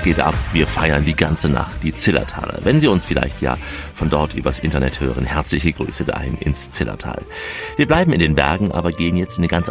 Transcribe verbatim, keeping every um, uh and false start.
Es geht ab, wir feiern die ganze Nacht die Zillertaler. Wenn Sie uns vielleicht ja von dort übers Internet hören, herzliche Grüße dahin ins Zillertal. Wir bleiben in den Bergen, aber gehen jetzt in eine ganz